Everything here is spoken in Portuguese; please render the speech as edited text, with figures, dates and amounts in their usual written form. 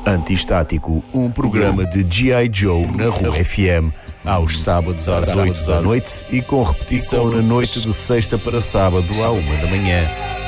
Antistático, um programa de G.I. Joe na Rua FM, aos sábados às 8 da noite e com repetição na noite de sexta para sábado à 1 da manhã.